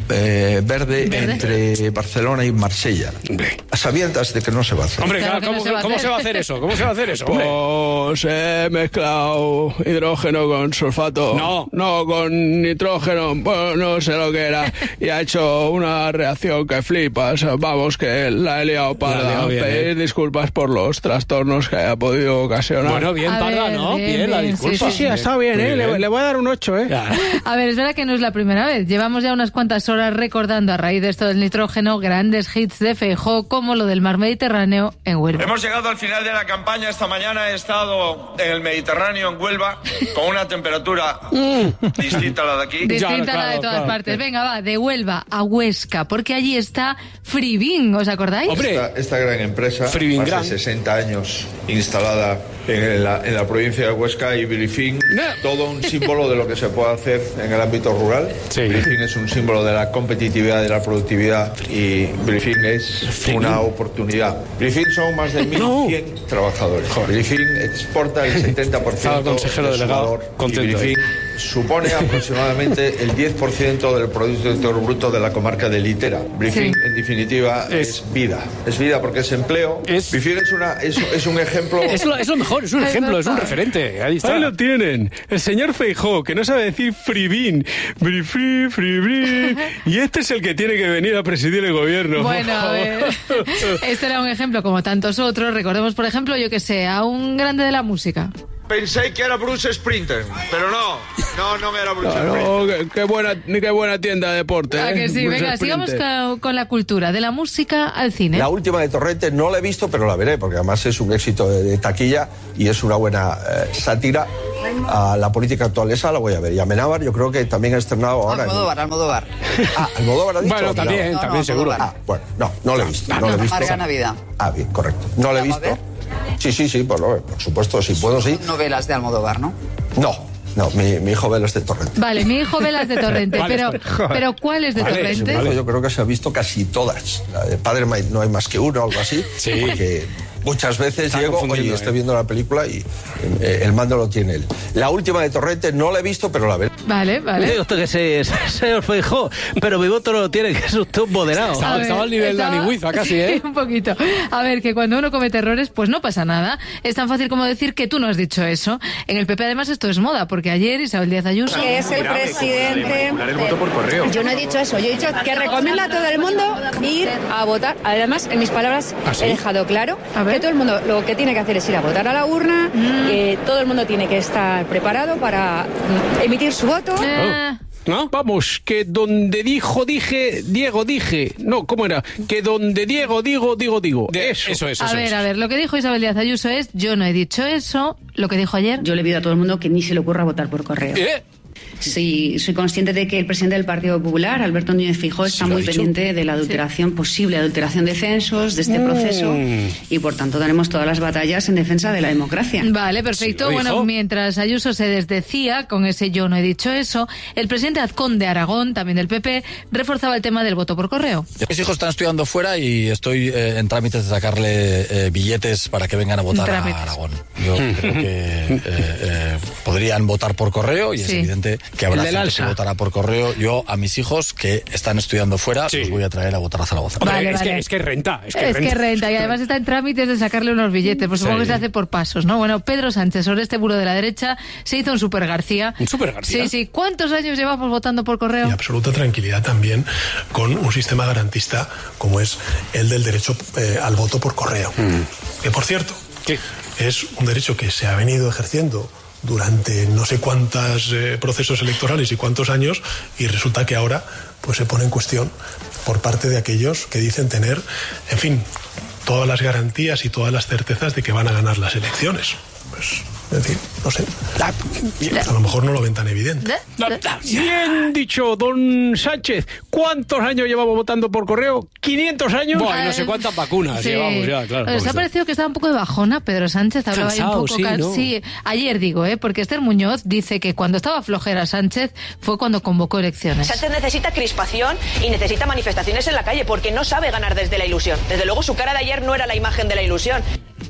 eh, verde, ¿verde? Entre Barcelona y Marsella. Hombre. A sabiendas de que no se va a hacer. Hombre, claro, ¿cómo, se, va ¿cómo se va a hacer eso? ¿Cómo se va a hacer eso? Hombre? Pues he mezclado hidrógeno con sulfato. No. No, con nitrógeno, pues no sé lo que era. Y ha hecho una reacción que flipas. Vamos, que la he liado para bien, pedir eh. disculpas por los trastornos que haya podido ocasionar. Bueno, bien, a Parda, ver, ¿no? Bien, bien, bien la disculpa. Sí, sí, ha estado bien, ¿eh? Le, le voy a dar un ocho, ¿eh? Ya. A ver, es verdad que no es la primera vez. Llevamos ya unas cuantas horas recordando a raíz de esto del nitrógeno grandes hits de Feijóo como lo del mar Mediterráneo en Huelva. Hemos llegado al final de la campaña. Esta mañana he estado en el Mediterráneo, en Huelva, con una temperatura distinta a la de aquí. Distinta a la de todas claro, partes. Claro. Venga, va, de Huelva a Huesca, porque allí está Fribin, ¿os acordáis? Hombre, esta, esta gran empresa, Fribin más gran. de sesenta años instalada en la, en la provincia de Huesca, y Brifing, no. todo un símbolo de lo que se puede hacer en el ámbito rural. Sí. Brifing es un símbolo de la competitividad, de la productividad, y Brifing es Fribin. Una oportunidad. Brifing son más de mil cien no. trabajadores. Brifing exporta el setenta por ciento del delegado, y Brifing supone aproximadamente el diez por ciento del Producto Interior Bruto de la comarca de Litera. Brifing, sí. en definitiva, es, es vida. Es vida porque es empleo. Es... Brifing es, una, es, es un ejemplo... Es lo, es lo mejor, es un ejemplo, es un referente. Ahí está. Ahí lo tienen. El señor Feijóo, que no sabe decir Fribin. Brifing, Fribin. Y este es el que tiene que venir a presidir el gobierno. Bueno, a ver. Este era un ejemplo como tantos otros. Recordemos, por ejemplo, yo que sé, a un grande de la música. Pensé que era Bruce Springsteen, pero no, no, no era Bruce no, Springsteen. No, qué, qué, buena, qué buena tienda de deporte. ¿A ¿eh? que sí? Bruce Venga, sigamos con, con la cultura, de la música al cine. La última de Torrente no la he visto, pero la veré, porque además es un éxito de, de taquilla y es una buena eh, sátira a la política actual. Esa la voy a ver. Y Amenábar yo creo que también ha estrenado ahora. Almodóvar, en... Almodóvar. Ah, Almodóvar ha dicho. Bueno, también, no, también no, seguro. Ah, bueno, no, no la he visto. No, no la he visto. Amarga Navidad. Ah, bien, correcto. No la he visto. Sí, sí, sí, por, por supuesto, si puedo, sí. Novelas de Almodóvar, ¿no? No, no, mi, mi hijo Velas de Torrente. Vale, mi hijo Velas de Torrente, vale, pero, pero ¿cuál es de vale, Torrente? Vale. Yo creo que se ha visto casi todas. La de Padre no hay más que uno, algo así. Sí. Porque muchas veces Está llego, oye, estoy viendo la película y eh, el mando lo tiene él. La última de Torrente no la he visto, pero la veré. Vale, vale. Digo usted que se, señor Feijóo, pero mi voto no lo tiene, que es usted un moderado. Estaba, ver, estaba al nivel estaba, de Anihuiza casi, ¿eh? Sí, un poquito. A ver, que cuando uno comete errores, pues no pasa nada. Es tan fácil como decir que tú no has dicho eso. En el P P además esto es moda, porque ayer Isabel Díaz Ayuso... Que es el presidente... El voto por correo. Yo no he dicho eso, yo he dicho que recomiendo a todo el mundo ir a votar. Además, en mis palabras, ¿ah, sí? he dejado claro que todo el mundo lo que tiene que hacer es ir a votar a la urna, mm. que todo el mundo tiene que estar preparado para emitir su voto. Eh. ¿No? Vamos, que donde dijo, dije, Diego, dije. No, ¿cómo era? Que donde Diego, digo, digo, digo. De, eso. Eso es, a eso ver, es. a ver, lo que dijo Isabel Díaz Ayuso es, yo no he dicho eso. Lo que dijo ayer... Yo le pido a todo el mundo que ni se le ocurra votar por correo. ¿Eh? Sí, soy consciente de que el presidente del Partido Popular, Alberto Núñez Feijóo, está Sí, muy dicho. pendiente de la adulteración, sí. posible adulteración de censos, de este Mm. proceso, y por tanto daremos todas las batallas en defensa de la democracia. Vale, perfecto. Sí, lo bueno, dijo. mientras Ayuso se desdecía con ese yo no he dicho eso, el presidente Azcón de Aragón, también del P P, reforzaba el tema del voto por correo. Mis hijos están estudiando fuera y estoy eh, en trámites de sacarle eh, billetes para que vengan a votar Trámites. a Aragón. Yo creo que eh, eh, podrían votar por correo y Sí. es evidente que habrá El del gente Alsa. que votará por correo. Yo a mis hijos que están estudiando fuera los voy a traer a votar a Zaragoza. Hombre, Vale, es, vale. Que, es que renta. Es que Es renta. que renta, y además está en trámites de sacarle unos billetes, pues supongo Sí. que se hace por pasos, ¿no? Bueno, Pedro Sánchez, sobre este muro de la derecha, se hizo un Super García. ¿Un Super García? Sí, sí. ¿Cuántos años llevamos votando por correo? Y absoluta tranquilidad también con un sistema garantista como es el del derecho eh, al voto por correo. Que, por cierto, es un derecho que se ha venido ejerciendo durante no sé cuántos eh, procesos electorales y cuántos años, y resulta que ahora pues se pone en cuestión por parte de aquellos que dicen tener, en fin, todas las garantías y todas las certezas de que van a ganar las elecciones. Pues, en fin, no sé. A lo mejor no lo ven tan evidente. Bien dicho, don Sánchez. ¿Cuántos años llevamos votando por correo? ¿quinientos años? Bueno, no sé cuántas vacunas Sí. llevamos ya, claro. ¿Os ha parecido que estaba un poco de bajona Pedro Sánchez? Hablaba ahí un Cansado, poco sí, can- ¿no? sí, ayer digo, ¿eh? Porque Esther Muñoz dice que cuando estaba flojera Sánchez fue cuando convocó elecciones. Sánchez necesita crispación y necesita manifestaciones en la calle porque no sabe ganar desde la ilusión. Desde luego su cara de ayer no era la imagen de la ilusión.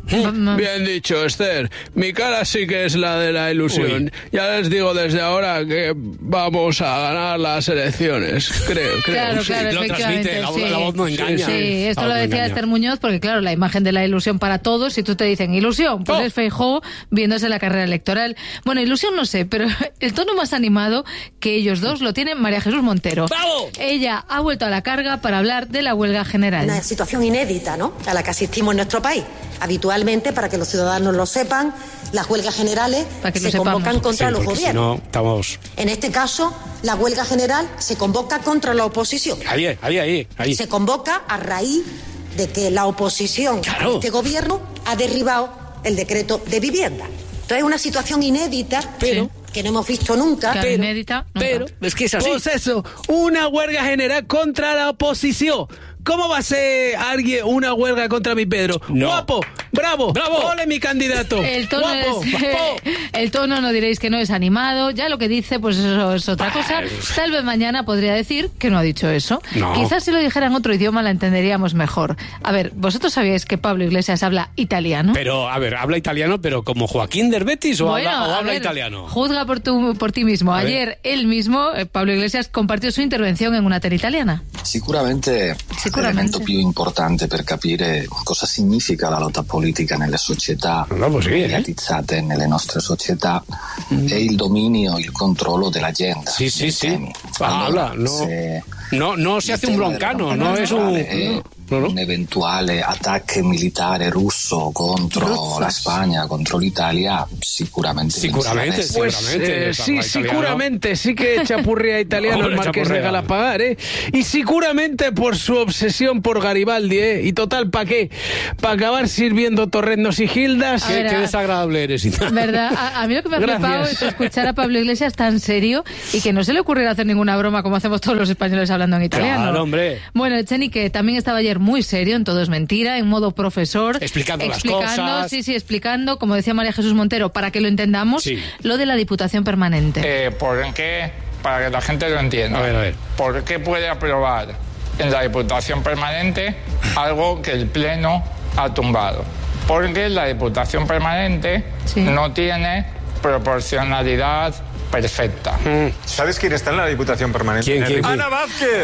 Bien dicho, Esther. Mi cara sí que es la de la ilusión. Ya les digo desde ahora que vamos a ganar las elecciones. Creo, creo. Claro, sí. claro, Lo efectivamente. transmite, la, sí. la voz no engaña. Sí, esto La lo voz no decía engaña. Esther Muñoz porque, claro, la imagen de la ilusión para todos, si tú te dicen ilusión, pues es Feijóo viéndose la carrera electoral. Bueno, ilusión no sé, pero el tono más animado que ellos dos lo tiene María Jesús Montero. ¡Bravo! Ella ha vuelto a la carga para hablar de la huelga general. Una situación inédita, ¿no?, a la que asistimos en nuestro país. Habitualmente, para que los ciudadanos lo sepan, las huelgas generales Para que lo se sepamos. convocan contra Sí, los porque si gobiernos. no, estamos... En este caso, la huelga general se convoca contra la oposición. Ahí, ahí, ahí. ahí. Se convoca a raíz de que la oposición a este gobierno ha derribado el decreto de vivienda. Entonces es una situación inédita, pero que no hemos visto nunca. Claro, pero, inédita, nunca. Pero, es que es así. Pues eso, una huelga general contra la oposición. ¿Cómo va a ser alguien una huelga contra mi Pedro? No. Guapo, bravo, Bravo. ole mi candidato. El tono, Guapo, es, guapo. el tono no diréis que no es animado, ya lo que dice pues eso es otra cosa. Tal vez mañana podría decir que no ha dicho eso. No. Quizás si lo dijera en otro idioma la entenderíamos mejor. A ver, ¿vosotros sabíais que Pablo Iglesias habla italiano? Pero, a ver, habla italiano, pero como Joaquín del Betis o Bueno, habla, o a habla ver, italiano. Juzga por, tu, por ti mismo. A ver. Ayer él mismo, eh, Pablo Iglesias, compartió su intervención en una tele italiana. Sicuramente, Sicuramente. l'elemento più importante per capire cosa significa la lotta politica nelle società pues sí, eh. mediatizzate nelle nostre società è il dominio, il controllo dell'agenda. Sí, sí, dei sí. temi. Habla, Allora, no, se no, no se hace un broncano, no es un... è un eventuale attacco militare russo contro Russo. la Spagna, contro l'Italia, sicuramente Sicuramente, pensereste- Pues seguramente, eh, sí, italiano. seguramente, sí que chapurrea italiano Hombre, el Marqués de chapurrea. Galapagar, ¿eh? Y seguramente por su obsesión por Garibaldi, ¿eh? Y total, ¿para qué? Para acabar sirviendo torrendos y gildas. A Qué, ver, qué a- desagradable eres. Ita. ¿Verdad? A, a mí lo que me ha Gracias. flipado es escuchar a Pablo Iglesias tan serio y que no se le ocurriera hacer ninguna broma como hacemos todos los españoles hablando en italiano. Claro, hombre. Bueno, Echenique también estaba ayer muy serio, en Todo es Mentira, en modo profesor. Explicando las explicando, cosas. Sí, sí, explicando, como decía María Jesús Montero, para que lo entendamos, Sí. lo de la Diputación Permanente. Eh, ¿Por qué? Para que la gente lo entienda. A ver, a ver. ¿Por qué puede aprobar en la Diputación Permanente algo que el Pleno ha tumbado? Porque la Diputación Permanente no tiene proporcionalidad perfecta. ¿Sabes quién está en la Diputación Permanente? ¿Quién, quién, quién? ¡Ana Vázquez!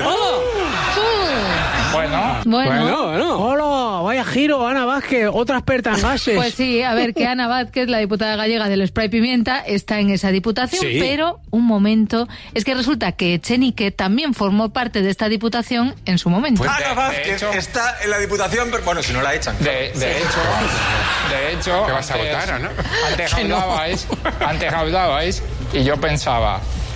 Bueno, Bueno. bueno. Hola, vaya giro, Ana Vázquez, otra experta en gases. Pues sí, a ver, que Ana Vázquez, la diputada gallega del Spray Pimienta, está en esa diputación, Sí. pero un momento, es que resulta que Echenique también formó parte de esta diputación en su momento. Ana Vázquez está en la Diputación... Per- Bueno, si no la echan. De, de hecho, de hecho... Que vas a antes- votar, ¿no? Antes Que no. hablabais, antes hablabais y yo pensaba,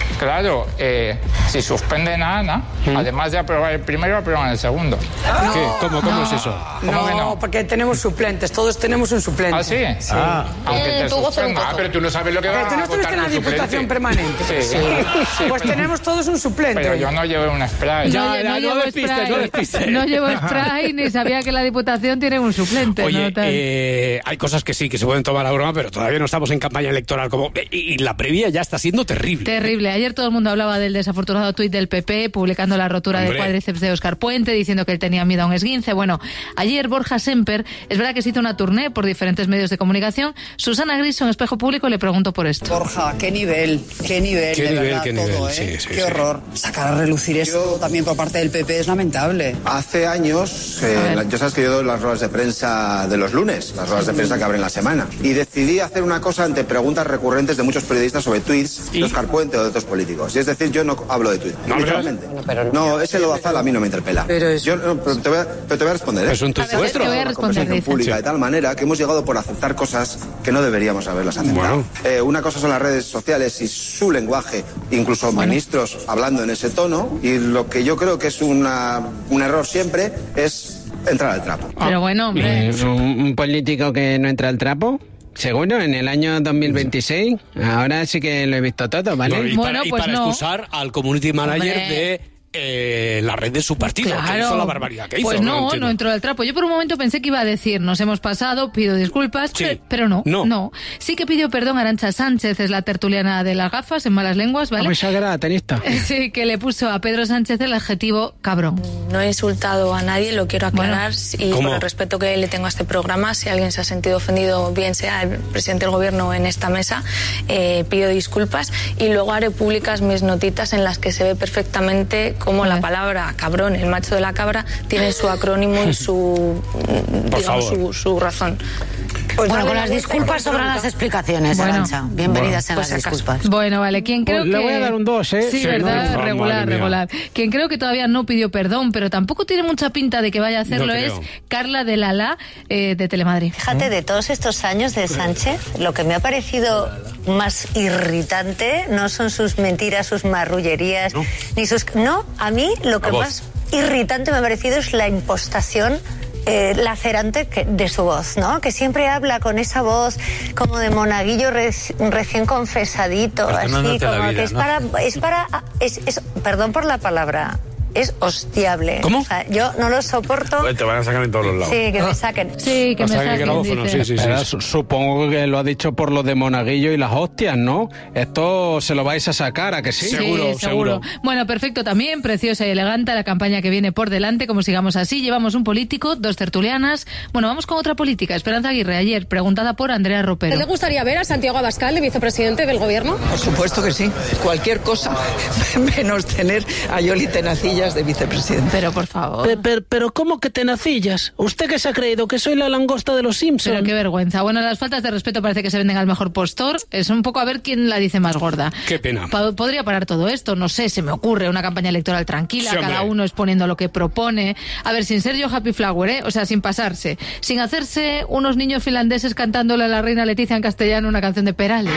Claro, eh, si suspenden a Ana, ¿Mm? además de aprobar el primero, aprueban el segundo. No, ¿Qué? ¿Cómo, cómo no. es eso? ¿Cómo no, no, porque tenemos suplentes, todos tenemos un suplente. ¿Ah, sí? Sí. Ah, aunque te tú suspenda. Ah, pero tú no sabes lo que va a votar. Tú no estuviste en la Diputación Permanente. Sí. sí. sí pues pero, tenemos todos un suplente. Pero yo no llevé un spray. No, ya, no, ya, no, no despistes, no despistes. No llevo spray ni sabía que la Diputación tiene un suplente. Oye, ¿no? eh, hay cosas que sí, que se pueden tomar a broma, pero todavía no estamos en campaña electoral. Como y, y la previa ya está siendo terrible. Terrible. Ayer todo el mundo hablaba del desafortunado tuit del P P, publicando la rotura Hombre. de cuádriceps de Óscar Puente, diciendo que él tenía miedo a un esguince. Bueno, ayer Borja Semper, es verdad que se hizo una tournée por diferentes medios de comunicación. Susana Griso en Espejo Público le preguntó por esto. Borja, qué nivel, qué nivel, ¿Qué de nivel, verdad, qué todo, nivel? ¿eh? Sí, sí, qué sí. horror. Sacar a relucir esto también por parte del P P es lamentable. Hace años, eh, ya sabes que yo doy las ruedas de prensa de los lunes, las ruedas de prensa que abren la semana, y decidí hacer una cosa ante preguntas recurrentes de muchos periodistas sobre tuits de Óscar Puente o de otros políticos. Y es decir, yo no hablo de tuits, no, literalmente. No, pero... no, ese lodazal a mí no me interpela. Pero, es... yo, no, pero, te voy a, pero te voy a responder, ¿eh? Es un tuit vuestro. Te voy a responder, pública, de tal manera que hemos llegado por aceptar cosas que no deberíamos haberlas aceptado. Bueno. Eh, una cosa son las redes sociales y su lenguaje, incluso bueno. ministros hablando en ese tono, y lo que yo creo que es una, un error siempre es entrar al trapo. Pero bueno, hombre. ¿Un, un político que no entra al trapo? Seguro, en el año dos mil veintiséis. Ahora sí que lo he visto todo, ¿vale? No, y bueno, para, y pues para no. excusar al community manager Hombre. de... Eh, la red de su partido, claro. que hizo la barbaridad que hizo. Pues no, no, no entró al trapo. Yo por un momento pensé que iba a decir, nos hemos pasado, pido disculpas, sí. pero, pero no, no, no. Sí que pidió perdón a Arantxa Sánchez, es la tertuliana de las gafas, en malas lenguas, ¿vale? Pues era tenista. Sí, que le puso a Pedro Sánchez el adjetivo cabrón. No he insultado a nadie, lo quiero aclarar, bueno, y ¿cómo? Por el respeto que le tengo a este programa, si alguien se ha sentido ofendido, bien sea el presidente del gobierno en esta mesa, eh, pido disculpas y luego haré públicas mis notitas en las que se ve perfectamente cómo la palabra cabrón, el macho de la cabra, tiene su acrónimo y su, digamos, su, su razón. Pues bueno, con las disculpas sobran las explicaciones, bueno, Arantxa. Bienvenidas bueno, sean pues las disculpas. Bueno, vale, quien creo pues que... Le voy a dar un dos, ¿eh? Sí, sí verdad, no, regular, regular. Quien creo que todavía no pidió perdón, pero tampoco tiene mucha pinta de que vaya a hacerlo, no es Carla de Lala, eh, de Telemadrid. Fíjate, de todos estos años de Sánchez, lo que me ha parecido más irritante no son sus mentiras, sus marrullerías, no. ni sus... No, a mí lo que más irritante me ha parecido es la impostación Eh, lacerante que, de su voz, ¿no? Que siempre habla con esa voz como de monaguillo re, recién confesadito, así como vida, que es ¿no? para, es para, es, es, perdón por la palabra, es hostiable. ¿Cómo? O sea, yo no lo soporto. Pues te van a sacar en todos los lados. Sí, que me saquen. Sí, que me saquen, dice. Sí, sí, sí. Su, supongo que lo ha dicho por lo de monaguillo y las hostias, ¿no? Esto se lo vais a sacar, ¿a que sí? Sí, seguro, seguro. Bueno, perfecto también, preciosa y elegante la campaña que viene por delante, como sigamos así. Llevamos un político, dos tertulianas. Bueno, vamos con otra política. Esperanza Aguirre, ayer, preguntada por Andrea Ropero. ¿Le gustaría ver a Santiago Abascal, el vicepresidente del gobierno? Por supuesto que sí. Cualquier cosa, menos tener a Yoli Tenacilla de vicepresidente. Pero por favor. Pero, pero, pero ¿cómo que tenacillas? ¿Usted qué se ha creído? ¿Que soy la langosta de los Simpsons? Pero qué vergüenza. Bueno, las faltas de respeto parece que se venden al mejor postor. Es un poco a ver quién la dice más gorda. Qué pena. Pa- podría parar todo esto. No sé, se me ocurre una campaña electoral tranquila, sí, cada uno exponiendo lo que propone. A ver, sin ser yo Happy Flower, ¿eh? O sea, sin pasarse. Sin hacerse unos niños finlandeses cantándole a la reina Leticia en castellano una canción de Perales.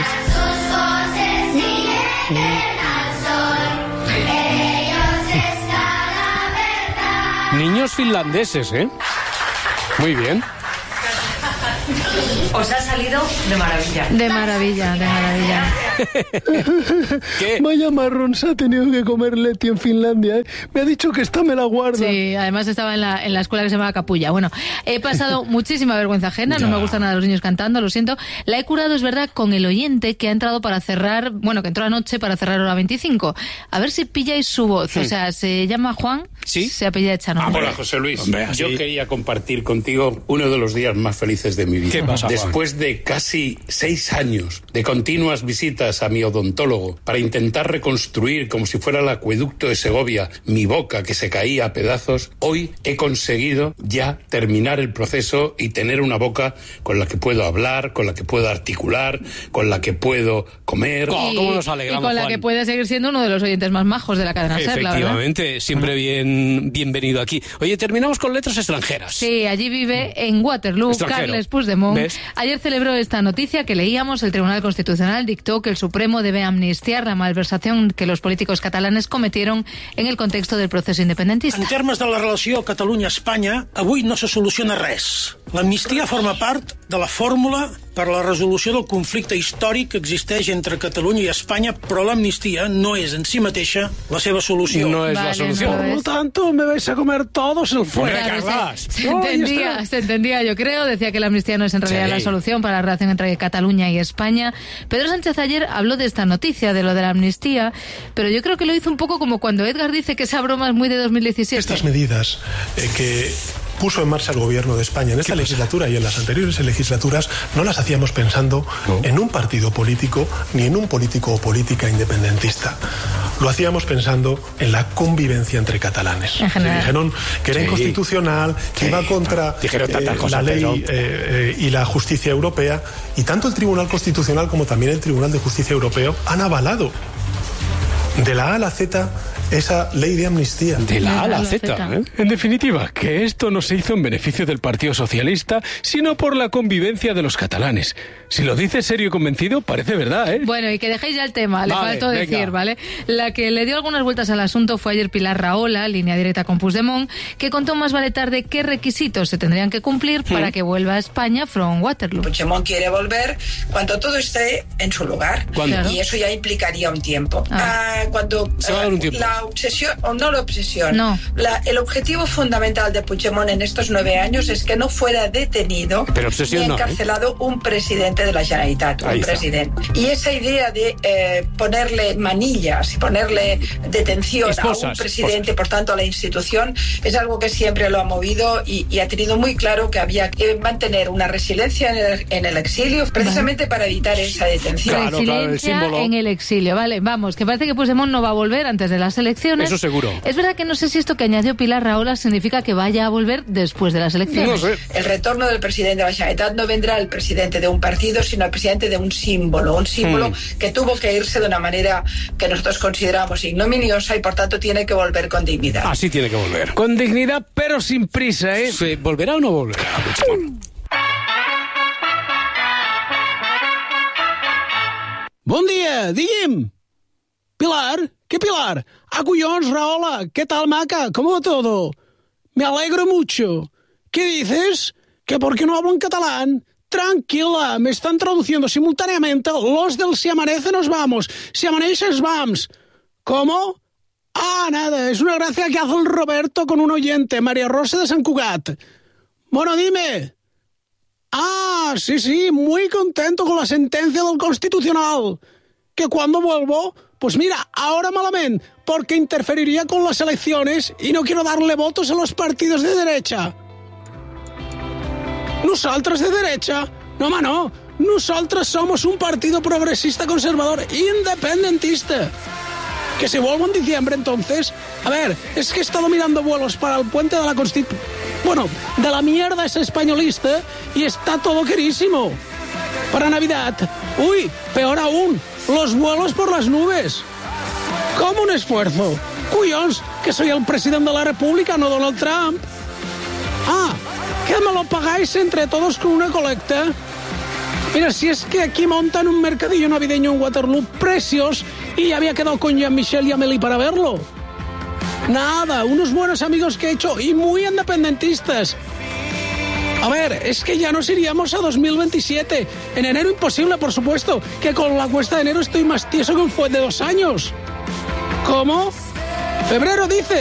Niños finlandeses, ¿eh? Muy bien. Os ha salido de maravilla. De maravilla, de maravilla. ¿Qué? Vaya marrón se ha tenido que comer Leti en Finlandia, ¿eh? Me ha dicho que esta me la guarda. Sí, además estaba en la, en la escuela que se llamaba Capulla. Bueno, he pasado muchísima vergüenza ajena, ya. No me gustan nada los niños cantando, lo siento. La he curado, es verdad, con el oyente que ha entrado para cerrar, bueno, que entró anoche para cerrar hora veinticinco. A ver si pilláis su voz. Sí. O sea, se llama Juan, ¿sí? Se apellida Echano. Ah, hola, José Luis. Hombre, yo quería compartir contigo uno de los días más felices de mi vida. ¿Qué pasa, Juan? Después de casi seis años de continuas visitas a mi odontólogo para intentar reconstruir como si fuera el acueducto de Segovia mi boca que se caía a pedazos, hoy he conseguido ya terminar el proceso y tener una boca con la que puedo hablar, con la que puedo articular, con la que puedo comer. Y, ¿Cómo nos alegramos, y con la Juan? que puede seguir siendo uno de los oyentes más majos de la cadena SER, la verdad. Efectivamente, siempre bien bienvenido aquí. Oye, terminamos con letras extranjeras. Sí, allí vive en Waterloo Extranjero. Carles Puigdemont. Puigdemont, ¿ves? ayer celebró esta noticia que leíamos. El Tribunal Constitucional dictó que el Supremo debe amnistiar la malversación que los políticos catalanes cometieron en el contexto del proceso independentista. En termes de la relació Catalunya-Espanya, avui no se soluciona res. L'amnistia forma part de la fórmula per a la resolució del conflicte històric que existeix entre Catalunya i Espanya, però l'amnistia no és en si mateixa la seva solució. No es vale, la solución. No Por lo tanto, me vais a comer todos el fuego. Claro, se, se, entendía, se entendía, yo creo. Decía que la amnistía no es en realidad sí. la solución para la relación entre Cataluña y España. Pedro Sánchez ayer habló de esta noticia, de lo de la amnistía, pero yo creo que lo hizo un poco como cuando Edgar dice que esa broma es muy de dos mil diecisiete. Estas medidas eh, que puso en marcha el gobierno de España en esta legislatura y en las anteriores legislaturas no las hacíamos pensando no. en un partido político ni en un político o política independentista. Lo hacíamos pensando en la convivencia entre catalanes. Dijeron que era sí. inconstitucional, que sí. iba contra eh, la ley pero... eh, eh, y la justicia europea, y tanto el Tribunal Constitucional como también el Tribunal de Justicia Europeo han avalado de la A a la Z esa ley de amnistía. De la A a la Z, ¿eh? En definitiva, que esto no se hizo en beneficio del Partido Socialista, sino por la convivencia de los catalanes. Si lo dice serio y convencido, parece verdad, ¿eh? Bueno, y que dejéis ya el tema, le vale, faltó venga. decir, ¿vale? La que le dio algunas vueltas al asunto fue ayer Pilar Rahola, línea directa con Puigdemont, que contó más vale tarde qué requisitos se tendrían que cumplir ¿Mm? para que vuelva a España from Waterloo. Puigdemont quiere volver cuando todo esté en su lugar. ¿Cuándo? Y eso ya implicaría un tiempo. Ah. Ah, cuando se va a dar un tiempo. La obsesión, o no la obsesión, no. La, el objetivo fundamental de Puigdemont en estos nueve años es que no fuera detenido Pero ni encarcelado no, ¿eh? un presidente de la Generalitat, un Ahí presidente. Está. Y esa idea de eh, ponerle manillas y ponerle detención esposas, a un presidente, esposas. por tanto a la institución, es algo que siempre lo ha movido y, y ha tenido muy claro que había que mantener una resiliencia en el, en el exilio, precisamente vale. para evitar esa detención. Claro, resiliencia claro, el en el exilio, vale, vamos, que parece que Puigdemont no va a volver antes de las elecciones. Eso seguro. Es verdad que no sé si esto que añadió Pilar Rahola significa que vaya a volver después de las elecciones. No sé. El retorno del presidente de la Generalitat no vendrá el presidente de un partido, sino el presidente de un símbolo, un símbolo hmm. que tuvo que irse de una manera que nosotros consideramos ignominiosa y por tanto tiene que volver con dignidad. Así tiene que volver. Con dignidad, pero sin prisa, ¿eh? Sí, ¿volverá o no volverá? Bon dia, digui'm. Pilar, ¿qué Pilar? Ah, collons, Rahola, ¿qué tal, maca? ¿Cómo va todo? Me alegro mucho. ¿Qué dices? ¿Que por qué no hablo en catalán? Tranquila, me están traduciendo simultáneamente los del Si amanece nos vamos, Si amaneixes vams. ¿Cómo? Ah, nada, es una gracia que hace el Roberto con un oyente, María Rosa de San Cugat. Bueno, dime. Ah, sí, sí, muy contento con la sentencia del Constitucional. ¿Que cuando vuelvo? Pues mira, ahora malamente, porque interferiría con las elecciones y no quiero darle votos a los partidos de derecha. Nosaltres de derecha? No, home, no. Nosaltres somos un partido progresista, conservador, independentista. Que si vuelvo en diciembre, entonces... A ver, es que he estado mirando vuelos para el puente de la Constitución... Bueno, de la mierda es españolista y está todo carísimo. Para Navidad. Uy, peor aún, los vuelos por las nubes. ¿Cómo un esfuerzo? Cuyons, que soy el presidente de la República, no Donald Trump. Ah, que me lo pagáis entre todos con una colecta. Mira, si es que aquí montan un mercadillo navideño en Waterloo precios y ya había quedado con Jean-Michel y Amélie para verlo. Nada, unos buenos amigos que he hecho y muy independentistas. A ver, es que ya nos iríamos a dos mil veintisiete. En enero imposible, por supuesto, que con la cuesta de enero estoy más tieso que un fuet de dos años. ¿Cómo? ¿Febrero dices?